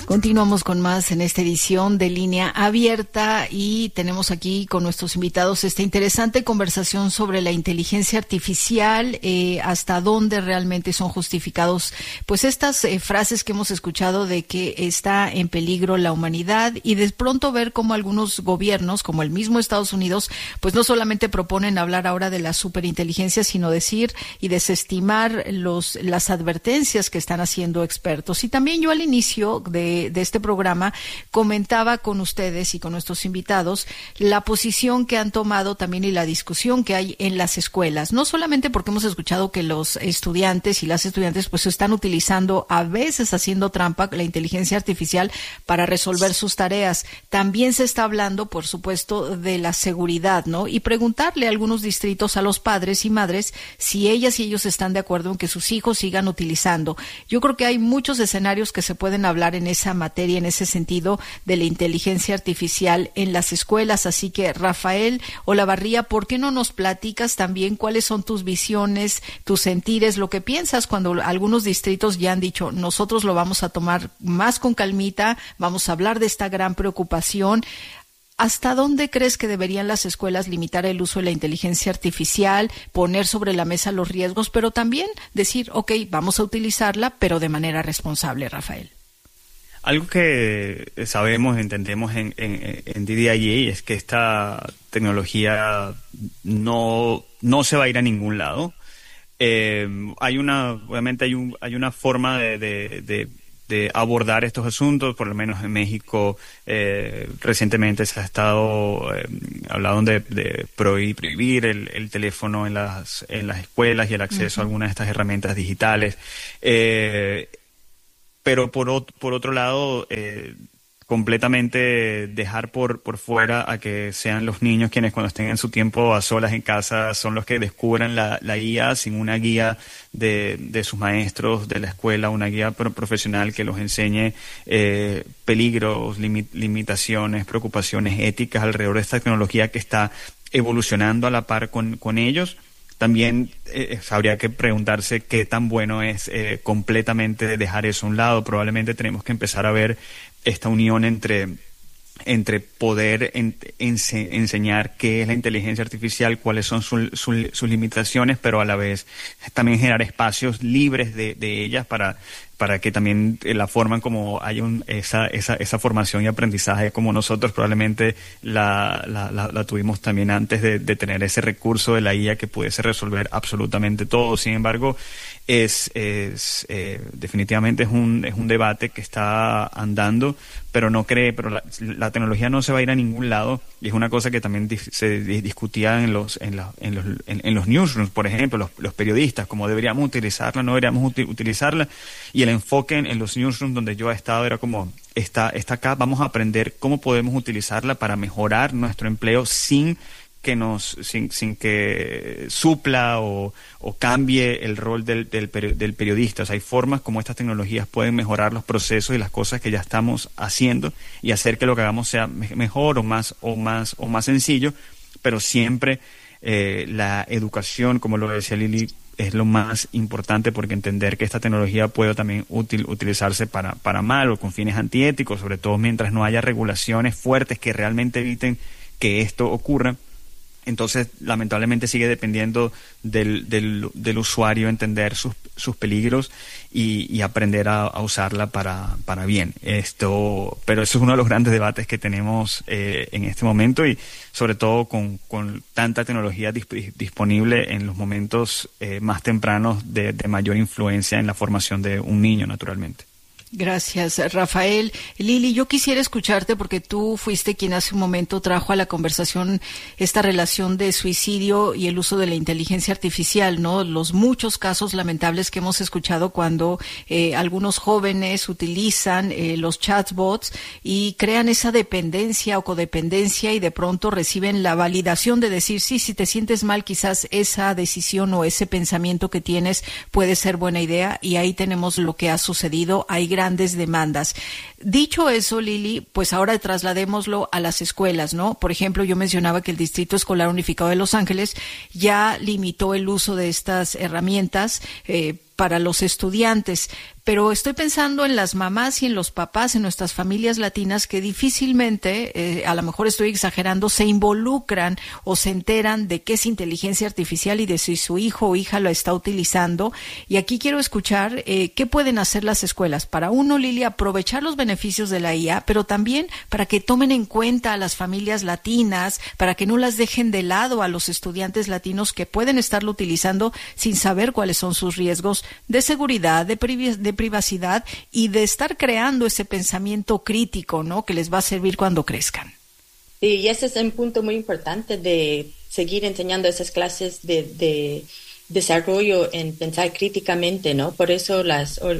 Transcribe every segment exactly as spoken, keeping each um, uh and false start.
Continuamos con más en esta edición de Línea Abierta y tenemos aquí con nuestros invitados esta interesante conversación sobre la inteligencia artificial, eh, hasta dónde realmente son justificados pues estas eh, frases que hemos escuchado de que está en peligro la humanidad, y de pronto ver cómo algunos gobiernos, como el mismo Estados Unidos, pues no solamente proponen hablar ahora de la superinteligencia, sino decir y desestimar los las advertencias que están haciendo expertos. Y también yo al inicio de de este programa comentaba con ustedes y con nuestros invitados la posición que han tomado también y la discusión que hay en las escuelas, no solamente porque hemos escuchado que los estudiantes y las estudiantes pues están utilizando, a veces haciendo trampa, la inteligencia artificial para resolver sus tareas. También se está hablando, por supuesto, de la seguridad, ¿no? Y preguntarle a algunos distritos a los padres y madres si ellas y ellos están de acuerdo en que sus hijos sigan utilizando. Yo creo que hay muchos escenarios que se pueden hablar en esa materia, en ese sentido de la inteligencia artificial en las escuelas. Así que, Rafael Olavarría, ¿por qué no nos platicas también cuáles son tus visiones, tus sentires, lo que piensas cuando algunos distritos ya han dicho, nosotros lo vamos a tomar más con calmita, vamos a hablar de esta gran preocupación? ¿Hasta dónde crees que deberían las escuelas limitar el uso de la inteligencia artificial, poner sobre la mesa los riesgos, pero también decir, ok, vamos a utilizarla, pero de manera responsable, Rafael? Algo que sabemos, entendemos en, en, en D D I A es que esta tecnología no, no se va a ir a ningún lado. Eh, hay una, obviamente hay, un, hay una forma de, de, de, de abordar estos asuntos, por lo menos en México eh, recientemente se ha estado eh, hablando de, de prohibir, prohibir el, el teléfono en las, en las escuelas y el acceso uh-huh. a algunas de estas herramientas digitales. Eh, Pero por, ot- por otro lado, eh, completamente dejar por, por fuera a que sean los niños quienes cuando estén en su tiempo a solas en casa son los que descubran la, la I A sin una guía de, de sus maestros de la escuela, una guía pro- profesional que los enseñe eh, peligros, limi- limitaciones, preocupaciones éticas alrededor de esta tecnología que está evolucionando a la par con, con ellos. También eh, habría que preguntarse qué tan bueno es eh, completamente dejar eso a un lado. Probablemente tenemos que empezar a ver esta unión entre, entre poder en, ense, enseñar qué es la inteligencia artificial, cuáles son su, su, sus limitaciones, pero a la vez también generar espacios libres de, de ellas para para que también la forma en como hay un, esa, esa, esa formación y aprendizaje como nosotros probablemente la, la, la, la tuvimos también antes de, de tener ese recurso de la I A que pudiese resolver absolutamente todo. Sin embargo, es, es eh, definitivamente es un, es un debate que está andando, pero no cree, pero la, la tecnología no se va a ir a ningún lado, y es una cosa que también di, se discutía en los, en, la, en los, en, en los newsrooms, por ejemplo, los, los periodistas, cómo deberíamos utilizarla, no deberíamos uti- utilizarla, y el enfoque en, en los newsrooms donde yo he estado era como, está, está acá, vamos a aprender cómo podemos utilizarla para mejorar nuestro empleo sin que nos, sin, sin que supla o, o cambie el rol del, del, del periodista. O sea, hay formas como estas tecnologías pueden mejorar los procesos y las cosas que ya estamos haciendo y hacer que lo que hagamos sea me- mejor o más, o más, o más sencillo, pero siempre eh, la educación, como lo decía Lili, es lo más importante, porque entender que esta tecnología puede también util, utilizarse para, para mal o con fines antiéticos, sobre todo mientras no haya regulaciones fuertes que realmente eviten que esto ocurra. Entonces, lamentablemente sigue dependiendo del, del, del usuario entender sus, sus peligros y, y aprender a, a usarla para, para bien. Esto, pero eso es uno de los grandes debates que tenemos eh, en este momento, y sobre todo con, con tanta tecnología disp- disponible en los momentos eh, más tempranos de, de mayor influencia en la formación de un niño, naturalmente. Gracias, Rafael. Lili, yo quisiera escucharte porque tú fuiste quien hace un momento trajo a la conversación esta relación de suicidio y el uso de la inteligencia artificial, ¿no? Los muchos casos lamentables que hemos escuchado cuando eh, algunos jóvenes utilizan eh, los chatbots y crean esa dependencia o codependencia, y de pronto reciben la validación de decir, sí, si te sientes mal, quizás esa decisión o ese pensamiento que tienes puede ser buena idea, y ahí tenemos lo que ha sucedido. Hay grandes demandas. Dicho eso, Lili, pues ahora trasladémoslo a las escuelas, ¿no? Por ejemplo, yo mencionaba que el Distrito Escolar Unificado de Los Ángeles ya limitó el uso de estas herramientas eh, para los estudiantes, pero estoy pensando en las mamás y en los papás en nuestras familias latinas que difícilmente, eh, a lo mejor estoy exagerando, se involucran o se enteran de qué es inteligencia artificial y de si su hijo o hija lo está utilizando. Y aquí quiero escuchar eh, qué pueden hacer las escuelas para, uno, Lili, aprovechar los beneficios de la I A, pero también para que tomen en cuenta a las familias latinas, para que no las dejen de lado a los estudiantes latinos que pueden estarlo utilizando sin saber cuáles son sus riesgos de seguridad, de, priv- de privacidad y de estar creando ese pensamiento crítico, ¿no?, que les va a servir cuando crezcan. Sí, y ese es un punto muy importante de seguir enseñando esas clases de, de desarrollo en pensar críticamente, ¿no? Por eso las uh,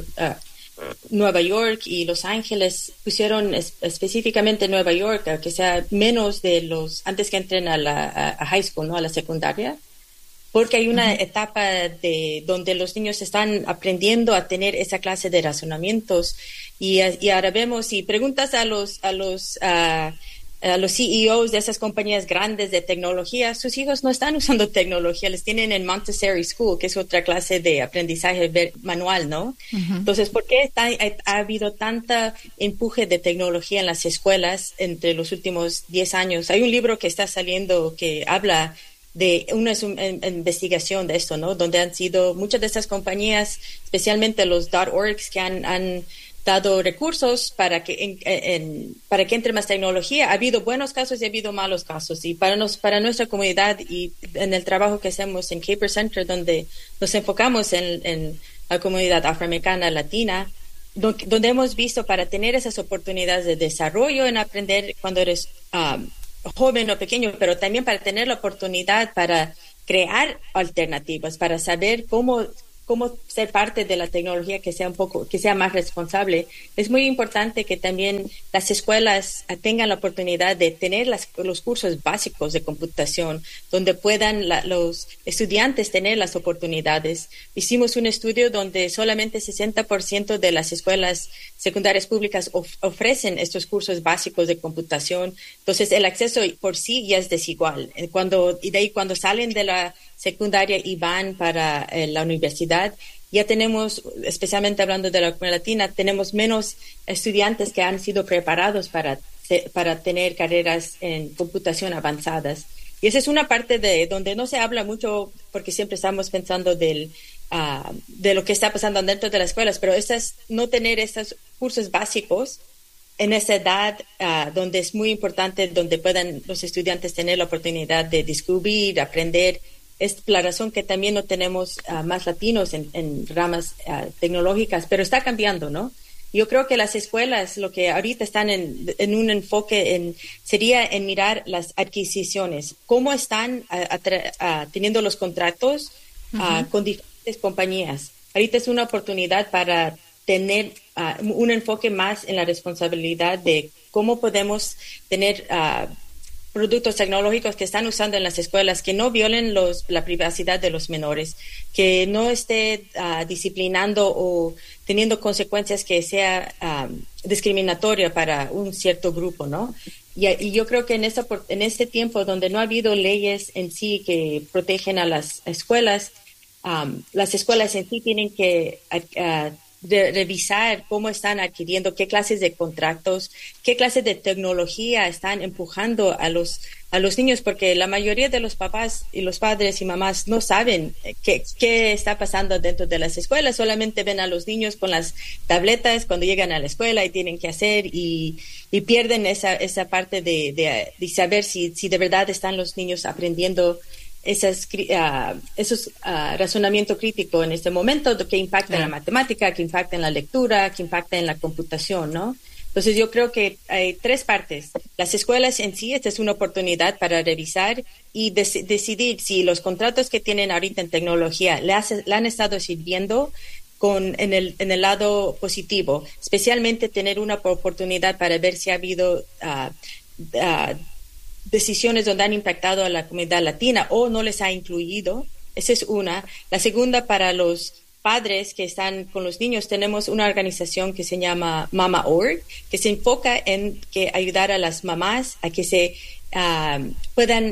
Nueva York y Los Ángeles pusieron es, específicamente Nueva York a que sea menos de los antes que entren a la a, a high school, ¿no?, a la secundaria. Porque hay una uh-huh. etapa de donde los niños están aprendiendo a tener esa clase de razonamientos y, y ahora vemos y preguntas a los a los uh, a los C E Os de esas compañías grandes de tecnología, sus hijos no están usando tecnología, les tienen en Montessori School, que es otra clase de aprendizaje manual, ¿no? Uh-huh. Entonces, ¿por qué está, ha, ha habido tanta empuje de tecnología en las escuelas entre los últimos diez años? Hay un libro que está saliendo que habla de una investigación de esto, ¿no? Donde han sido muchas de estas compañías, especialmente los .orgs, que han, han dado recursos para que en, en, para que entre más tecnología. Ha habido buenos casos y ha habido malos casos. Y para nos, para nuestra comunidad y en el trabajo que hacemos en Caper Center, donde nos enfocamos en, en la comunidad afroamericana, latina, donde, donde hemos visto para tener esas oportunidades de desarrollo en aprender cuando eres um, joven o pequeño, pero también para tener la oportunidad para crear alternativas, para saber cómo cómo ser parte de la tecnología que sea un poco, que sea más responsable. Es muy importante que también las escuelas tengan la oportunidad de tener las, los cursos básicos de computación, donde puedan la, los estudiantes tener las oportunidades. Hicimos un estudio donde solamente sesenta por ciento de las escuelas secundarias públicas of, ofrecen estos cursos básicos de computación. Entonces, el acceso por sí ya es desigual. Cuando, y de ahí, cuando salen de la secundaria y van para eh, la universidad, ya tenemos, especialmente hablando de la comunidad latina, tenemos menos estudiantes que han sido preparados para, para tener carreras en computación avanzadas. Y esa es una parte de donde no se habla mucho, porque siempre estamos pensando del, uh, de lo que está pasando dentro de las escuelas, pero esas, no tener esos cursos básicos en esa edad uh, donde es muy importante, donde puedan los estudiantes tener la oportunidad de descubrir, aprender. Es la razón que también no tenemos uh, más latinos en, en ramas uh, tecnológicas, pero está cambiando, ¿no? Yo creo que las escuelas, lo que ahorita están en, en un enfoque en, sería en mirar las adquisiciones, cómo están uh, atra- uh, teniendo los contratos uh, uh-huh. con diferentes compañías. Ahorita es una oportunidad para tener uh, un enfoque más en la responsabilidad de cómo podemos tener uh, productos tecnológicos que están usando en las escuelas que no violen los, la privacidad de los menores, que no esté uh, disciplinando o teniendo consecuencias que sea um, discriminatoria para un cierto grupo, ¿no? Y, y yo creo que en, esta, en este tiempo donde no ha habido leyes en sí que protegen a las escuelas, um, las escuelas en sí tienen que uh, de revisar cómo están adquiriendo, qué clases de contratos, qué clases de tecnología están empujando a los a los niños, porque la mayoría de los papás y los padres y mamás no saben qué, qué está pasando dentro de las escuelas, solamente ven a los niños con las tabletas cuando llegan a la escuela y tienen que hacer y, y pierden esa esa parte de, de, de saber si, si de verdad están los niños aprendiendo Esas, uh, esos uh, razonamiento crítico en este momento que impacta en la matemática, que impacta en la lectura, que impacta en la computación, ¿no? Entonces yo creo que hay tres partes. Las escuelas en sí, esta es una oportunidad para revisar y des- decidir si los contratos que tienen ahorita en tecnología le, hace, le han estado sirviendo con, en, el, en el lado positivo, especialmente tener una oportunidad para ver si ha habido uh, uh, decisiones donde han impactado a la comunidad latina o no les ha incluido. Esa es una. La segunda, para los padres que están con los niños, tenemos una organización que se llama Mama punto org, que se enfoca en que ayudar a las mamás a que se uh, puedan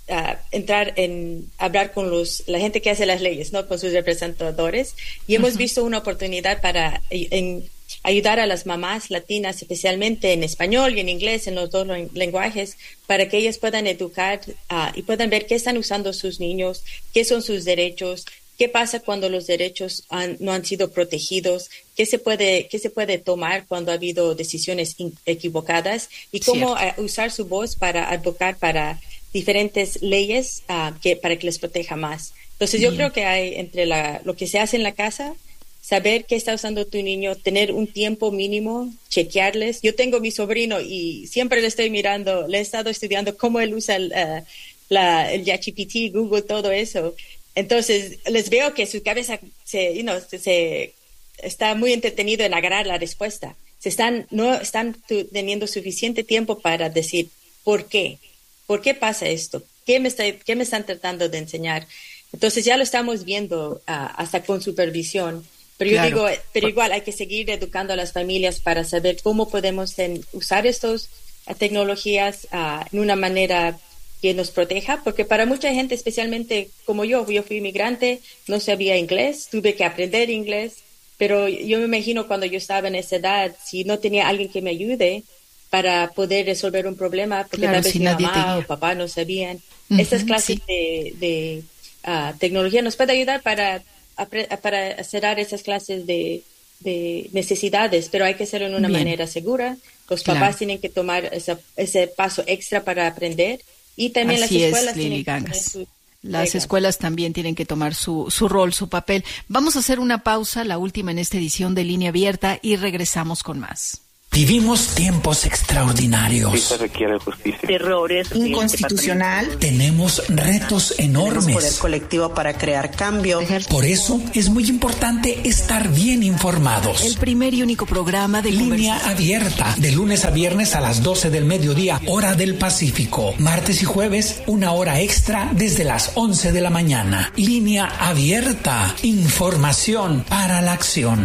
uh, entrar en hablar con los la gente que hace las leyes, ¿no? Con sus representadores, y hemos uh-huh. visto una oportunidad para en, ayudar a las mamás latinas, especialmente en español y en inglés, en los dos lenguajes, para que ellas puedan educar uh, y puedan ver qué están usando sus niños, qué son sus derechos, qué pasa cuando los derechos han, no han sido protegidos, qué se puede qué se puede tomar cuando ha habido decisiones in, equivocadas y cómo uh, usar su voz para advocar para diferentes leyes uh, que para que les proteja más. Entonces Bien. Yo creo que hay entre la, lo que se hace en la casa, saber qué está usando tu niño, tener un tiempo mínimo, chequearles. Yo tengo mi sobrino y siempre le estoy mirando, le he estado estudiando cómo él usa el, uh, la, el ChatGPT, Google, todo eso. Entonces, les veo que su cabeza se, you know, se, se está muy entretenido en agarrar la respuesta. Se están, no están tu, teniendo suficiente tiempo para decir, ¿por qué? ¿Por qué pasa esto? ¿Qué me, está, qué me están tratando de enseñar? Entonces, ya lo estamos viendo uh, hasta con supervisión. Pero claro. yo digo, pero igual hay que seguir educando a las familias para saber cómo podemos en, usar estas uh, tecnologías uh, en una manera que nos proteja, porque para mucha gente, especialmente como yo, yo fui inmigrante, no sabía inglés, tuve que aprender inglés, pero yo me imagino cuando yo estaba en esa edad, si no tenía alguien que me ayude para poder resolver un problema, porque claro, tal vez si mi mamá o papá no sabían, uh-huh, estas clases sí. de, de uh, tecnología nos puede ayudar para, para cerrar esas clases de, de necesidades, pero hay que hacerlo en una Bien. manera segura. Los papás claro. tienen que tomar esa, ese paso extra para aprender. Y también Así las escuelas es, Lili tienen Gangas. su Las reglas. escuelas también tienen que tomar su, su rol, su papel. Vamos a hacer una pausa, la última en esta edición de Línea Abierta, y regresamos con más. Vivimos tiempos extraordinarios. Sí se requiere justicia. Terrores. Inconstitucional. Tenemos retos enormes. Tenemos poder colectivo para crear cambio. Por eso es muy importante estar bien informados. El primer y único programa de Línea Abierta, de lunes a viernes a las doce del mediodía, hora del Pacífico. Martes y jueves, una hora extra desde las once de la mañana. Línea Abierta. Información para la acción.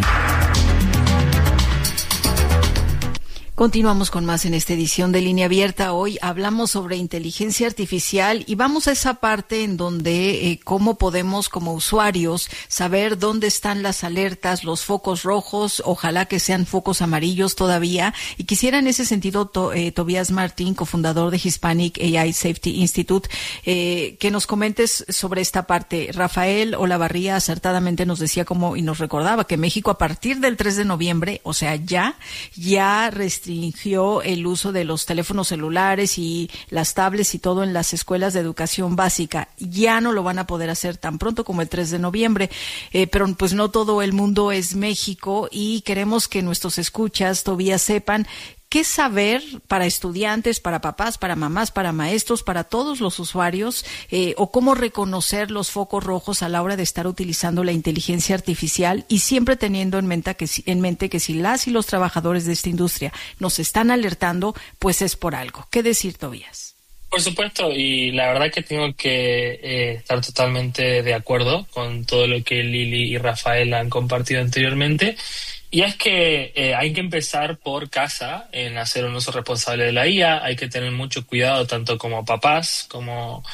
Continuamos con más en esta edición de Línea Abierta. Hoy hablamos sobre inteligencia artificial y vamos a esa parte en donde eh, cómo podemos como usuarios saber dónde están las alertas, los focos rojos, ojalá que sean focos amarillos todavía. Y quisiera en ese sentido, to, eh, Tobias Martín, cofundador de Hispanic A I Safety Institute, eh, que nos comentes sobre esta parte. Rafael Olavarría acertadamente nos decía como y nos recordaba que México a partir del tres de noviembre, o sea ya, ya restringió el uso de los teléfonos celulares y las tablets y todo en las escuelas de educación básica. Ya no lo van a poder hacer tan pronto como el tres de noviembre, eh, pero pues no todo el mundo es México y queremos que nuestros escuchas todavía sepan ¿qué saber para estudiantes, para papás, para mamás, para maestros, para todos los usuarios, eh, o cómo reconocer los focos rojos a la hora de estar utilizando la inteligencia artificial y siempre teniendo en mente que, en mente que si las y los trabajadores de esta industria nos están alertando, pues es por algo? ¿Qué decir, Tobías? Por supuesto, y la verdad que tengo que eh, estar totalmente de acuerdo con todo lo que Lili y Rafael han compartido anteriormente. Y es que eh, hay que empezar por casa en hacer un uso responsable de la I A. Hay que tener mucho cuidado tanto como papás, como,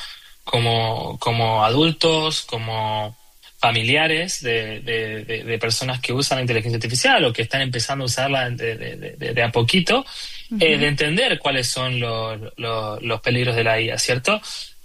como, como adultos, como familiares de, de, de, de personas que usan la inteligencia artificial o que están empezando a usarla de, de, de, de a poquito, uh-huh. eh, de entender cuáles son los, los, los peligros de la I A, ¿cierto?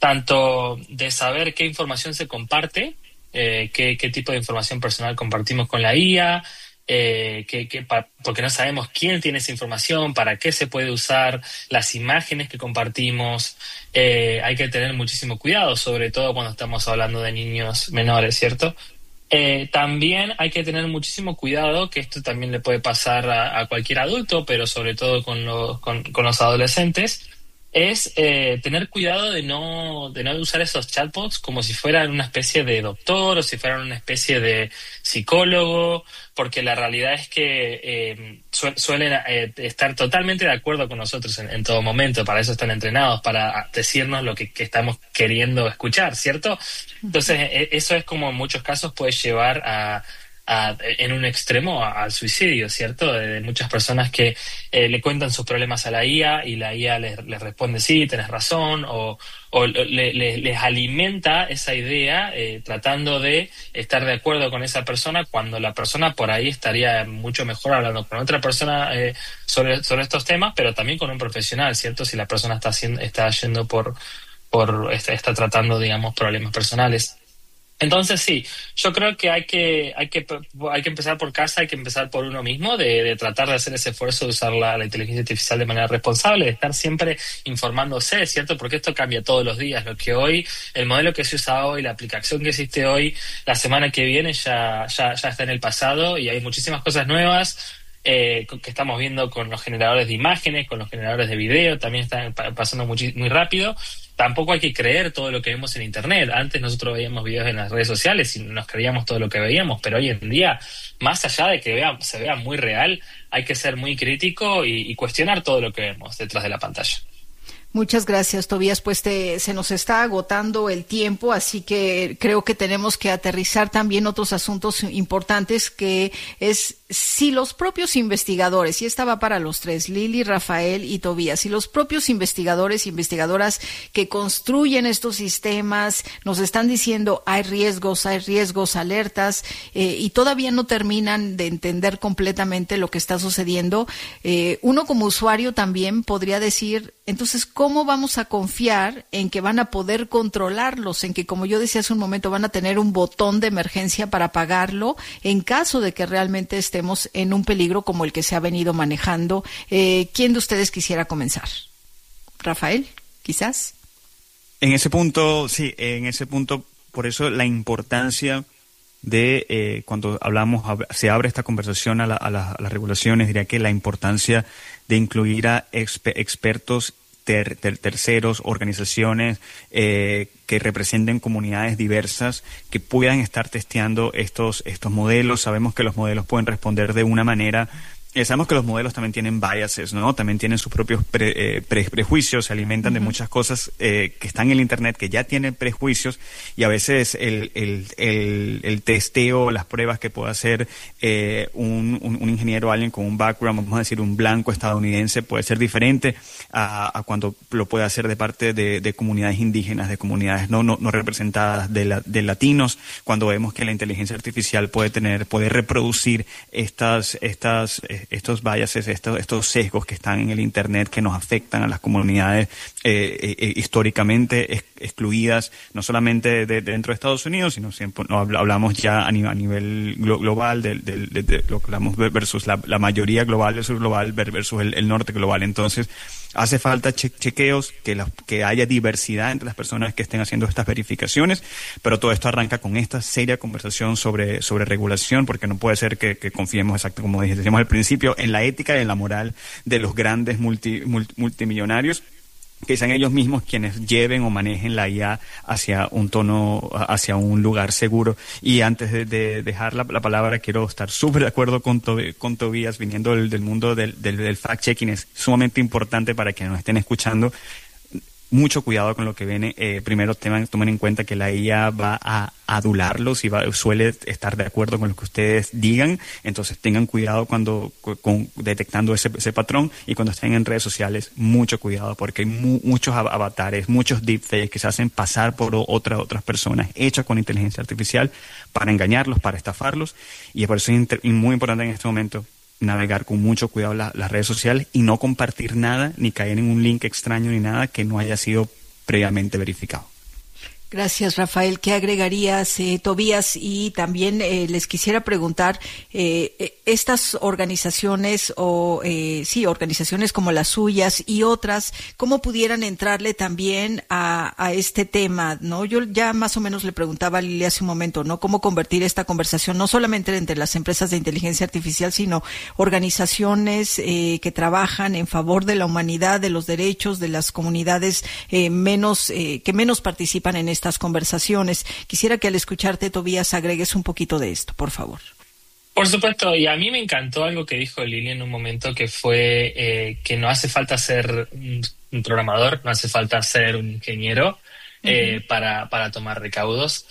Tanto de saber qué información se comparte, eh, qué, qué tipo de información personal compartimos con la I A, Eh, que, que pa, porque no sabemos quién tiene esa información, para qué se puede usar, las imágenes que compartimos. Eh, hay que tener muchísimo cuidado, sobre todo cuando estamos hablando de niños menores, ¿cierto? Eh, también hay que tener muchísimo cuidado, que esto también le puede pasar a, a cualquier adulto, pero sobre todo con los, con, con los adolescentes, es eh, tener cuidado de no de no usar esos chatbots como si fueran una especie de doctor o si fueran una especie de psicólogo, porque la realidad es que eh, su- suelen eh, estar totalmente de acuerdo con nosotros en, en todo momento. Para eso están entrenados, para decirnos lo que, que estamos queriendo escuchar, ¿cierto? Entonces, eh, eso es como en muchos casos puede llevar a a, en un extremo a, al suicidio, ¿cierto? De, de muchas personas que eh, le cuentan sus problemas a la I A y la I A les, les responde sí, tenés razón, o, o le, le, les alimenta esa idea eh, tratando de estar de acuerdo con esa persona cuando la persona por ahí estaría mucho mejor hablando con otra persona eh, sobre, sobre estos temas, pero también con un profesional, ¿cierto? Si la persona está, haciendo, está yendo por, por está, está tratando, digamos, problemas personales. Entonces sí, yo creo que hay que hay que hay que empezar por casa, hay que empezar por uno mismo, de, de tratar de hacer ese esfuerzo de usar la, la inteligencia artificial de manera responsable, de estar siempre informándose, ¿cierto? Porque esto cambia todos los días. Lo que hoy, el modelo que se usa hoy, la aplicación que existe hoy, la semana que viene ya ya, ya está en el pasado y hay muchísimas cosas nuevas. Eh, que estamos viendo con los generadores de imágenes, con los generadores de video, también están pasando muy, muy rápido. Tampoco hay que creer todo lo que vemos en Internet. Antes nosotros veíamos videos en las redes sociales y nos creíamos todo lo que veíamos, pero hoy en día, más allá de que vea, se vea muy real, hay que ser muy crítico y, y cuestionar todo lo que vemos detrás de la pantalla. Muchas gracias, Tobías. Pues te, se nos está agotando el tiempo, así que creo que tenemos que aterrizar también otros asuntos importantes, que es si los propios investigadores, y esta va para los tres, Lili, Rafael y Tobías, si los propios investigadores e investigadoras que construyen estos sistemas nos están diciendo hay riesgos, hay riesgos, alertas, eh, y todavía no terminan de entender completamente lo que está sucediendo, eh, uno como usuario también podría decir, entonces, ¿cómo vamos a confiar en que van a poder controlarlos? En que, como yo decía hace un momento, van a tener un botón de emergencia para apagarlo en caso de que realmente estemos en un peligro como el que se ha venido manejando. Eh, ¿Quién de ustedes quisiera comenzar? Rafael, quizás. En ese punto, sí, en ese punto, por eso la importancia de eh, cuando hablamos, se abre esta conversación a, la, a, la, a las regulaciones, diría que la importancia de incluir a exper, expertos ter, ter, terceros, organizaciones eh, que representen comunidades diversas, que puedan estar testeando estos, estos modelos. Sabemos que los modelos pueden responder de una manera. Eh, sabemos que los modelos también tienen biases, ¿no? También tienen sus propios pre, eh, pre, prejuicios, se alimentan uh-huh. de muchas cosas eh, que están en el Internet, que ya tienen prejuicios, y a veces el, el, el, el testeo, las pruebas que puede hacer eh, un, un, un ingeniero, alguien con un background, vamos a decir un blanco estadounidense, puede ser diferente a, a cuando lo puede hacer de parte de, de comunidades indígenas, de comunidades no, no, no representadas, de, la, de latinos, cuando vemos que la inteligencia artificial puede tener, puede reproducir estas, estas eh, estos biases, estos, estos sesgos que están en el Internet, que nos afectan a las comunidades eh, eh, históricamente ex, excluidas, no solamente de, de dentro de Estados Unidos, sino siempre no, hablamos ya a nivel, a nivel global, de, de, de, de lo que hablamos versus la, la mayoría global versus global versus el, el norte global. Entonces, hace falta che chequeos, que, la, que haya diversidad entre las personas que estén haciendo estas verificaciones, pero todo esto arranca con esta seria conversación sobre, sobre regulación, porque no puede ser que, que confiemos, exacto como decíamos al principio, en la ética y en la moral de los grandes multi, multi, multimillonarios, que sean ellos mismos quienes lleven o manejen la I A hacia un tono, hacia un lugar seguro. Y antes de, de dejar la, la palabra, quiero estar súper de acuerdo con, Tob con Tobías, viniendo del, del mundo del, del, del fact-checking, es sumamente importante para quienes nos estén escuchando. Mucho cuidado con lo que viene. Eh, primero teman, tomen en cuenta que la I A va a adularlos y va, suele estar de acuerdo con lo que ustedes digan. Entonces tengan cuidado cuando con, detectando ese, ese patrón, y cuando estén en redes sociales, mucho cuidado, porque hay mu muchos avatares, muchos deepfakes que se hacen pasar por otra, otras personas, hechas con inteligencia artificial para engañarlos, para estafarlos. Y por eso es muy importante en este momento navegar con mucho cuidado la, las redes sociales y no compartir nada, ni caer en un link extraño ni nada que no haya sido previamente verificado. Gracias, Rafael. ¿Qué agregarías, eh, Tobías? Y también eh, les quisiera preguntar, eh, estas organizaciones o, eh, sí, organizaciones como las suyas y otras, ¿cómo pudieran entrarle también a, a este tema, no? Yo ya más o menos le preguntaba a Lili hace un momento, ¿no? ¿Cómo convertir esta conversación no solamente entre las empresas de inteligencia artificial, sino organizaciones eh, que trabajan en favor de la humanidad, de los derechos de las comunidades eh, menos, eh, que menos participan en esta estas conversaciones? Quisiera que al escucharte, Tobías, agregues un poquito de esto, por favor. Por supuesto, y a mí me encantó algo que dijo Lili en un momento, que fue eh, que no hace falta ser un programador, no hace falta ser un ingeniero eh, uh-huh. para, para tomar recaudos.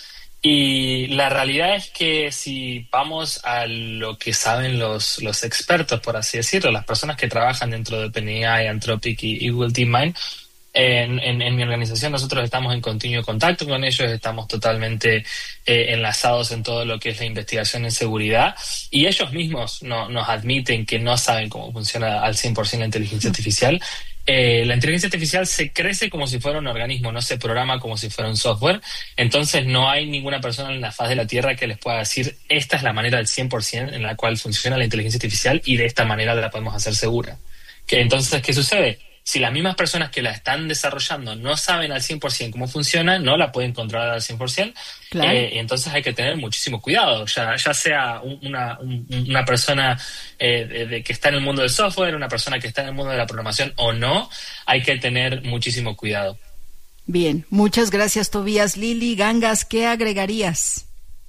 Y la realidad es que si vamos a lo que saben los, los expertos, por así decirlo, las personas que trabajan dentro de OpenAI, Anthropic y, y Google DeepMind, en, en, en mi organización nosotros estamos en continuo contacto con ellos, estamos totalmente eh, enlazados en todo lo que es la investigación en seguridad, y ellos mismos no, nos admiten que no saben cómo funciona al cien por ciento la inteligencia artificial. Eh, la inteligencia artificial se crece como si fuera un organismo, no se programa como si fuera un software. Entonces no hay ninguna persona en la faz de la Tierra que les pueda decir esta es la manera del cien por ciento en la cual funciona la inteligencia artificial y de esta manera la podemos hacer segura. Que entonces, ¿qué sucede? Si las mismas personas que la están desarrollando no saben al cien por ciento cómo funciona, no la pueden controlar al cien por ciento, claro. eh, entonces hay que tener muchísimo cuidado, ya, ya sea una, una persona eh, de, de, que está en el mundo del software, una persona que está en el mundo de la programación o no, hay que tener muchísimo cuidado. Bien, muchas gracias, Tobías. Lili Gangas, ¿qué agregarías?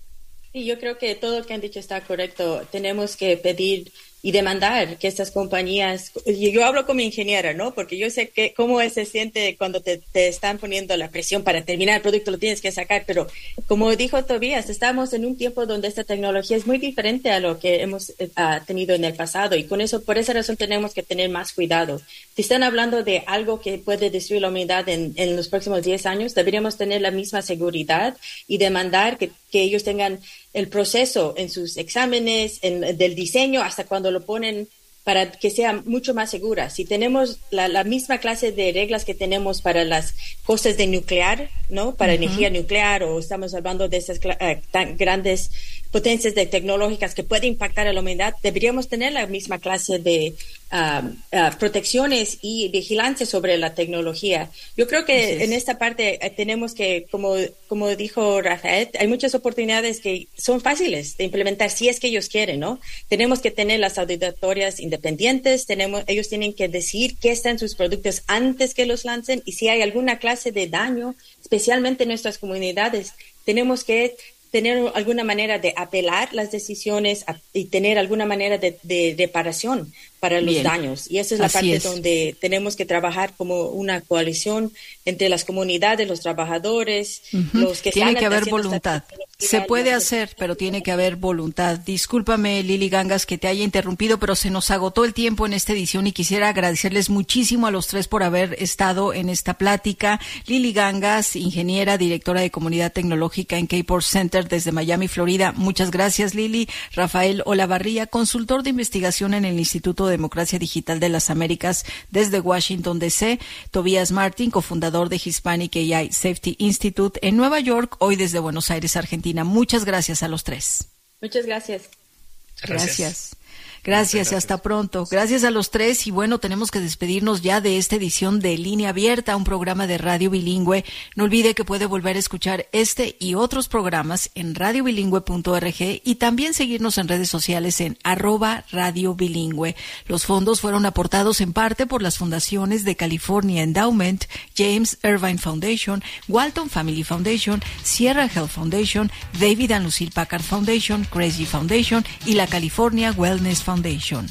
Sí, yo creo que todo lo que han dicho está correcto. Tenemos que pedir y demandar que estas compañías, yo hablo como ingeniera, ¿no? Porque yo sé que cómo se siente cuando te, te están poniendo la presión para terminar el producto, lo tienes que sacar, pero como dijo Tobías, estamos en un tiempo donde esta tecnología es muy diferente a lo que hemos uh, tenido en el pasado, y con eso, por esa razón tenemos que tener más cuidado. Si están hablando de algo que puede destruir la humanidad en, en los próximos diez años, deberíamos tener la misma seguridad y demandar que, que ellos tengan el proceso en sus exámenes, en, del diseño, hasta cuando lo ponen para que sea mucho más segura. Si tenemos la, la misma clase de reglas que tenemos para las cosas de nuclear, ¿no? Para uh-huh. energía nuclear, o estamos hablando de esas uh, tan grandes potencias de tecnológicas que pueden impactar a la humanidad, deberíamos tener la misma clase de uh, uh, protecciones y vigilancia sobre la tecnología. Yo creo que sí, en esta parte uh, tenemos que, como, como dijo Rafael, hay muchas oportunidades que son fáciles de implementar si es que ellos quieren, ¿no? Tenemos que tener las auditorías independientes, tenemos, ellos tienen que decir qué está en sus productos antes que los lancen, y si hay alguna clase de daño, especialmente en nuestras comunidades, tenemos que tener alguna manera de apelar las decisiones a, y tener alguna manera de, de reparación para los Bien. daños. Y esa es la Así parte es. donde tenemos que trabajar como una coalición entre las comunidades, los trabajadores, uh-huh. los que Tiene están que haber voluntad. Se puede hacer, pero tiene que haber voluntad. Discúlpame, Lili Gangas, que te haya interrumpido, pero se nos agotó el tiempo en esta edición y quisiera agradecerles muchísimo a los tres por haber estado en esta plática. Lili Gangas, ingeniera, directora de Comunidad Tecnológica en Keyport Center desde Miami, Florida. Muchas gracias, Lili. Rafael Olavarría, consultor de investigación en el Instituto de Democracia Digital de las Américas desde Washington, D C Tobías Martin, cofundador de Hispanic A I Safety Institute en Nueva York, hoy desde Buenos Aires, Argentina. Muchas gracias a los tres. Muchas gracias. Gracias. Gracias. Gracias y hasta pronto. Gracias a los tres. Y bueno, tenemos que despedirnos ya de esta edición de Línea Abierta, un programa de radio bilingüe. No olvide que puede volver a escuchar este y otros programas en radio bilingüe punto org y también seguirnos en redes sociales en arroba radio bilingüe. Los fondos fueron aportados en parte por las fundaciones de California Endowment, James Irvine Foundation, Walton Family Foundation, Sierra Health Foundation, David and Lucille Packard Foundation, Crazy Foundation y la California Wellness Foundation. Foundation.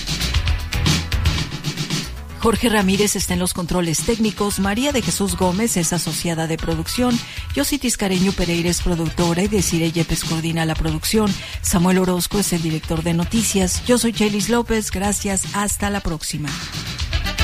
Jorge Ramírez está en los controles técnicos, María de Jesús Gómez es asociada de producción, Yossi Tiscareño Pereira es productora y Desiree Yepes coordina la producción, Samuel Orozco es el director de noticias, yo soy Chelis López, gracias, hasta la próxima.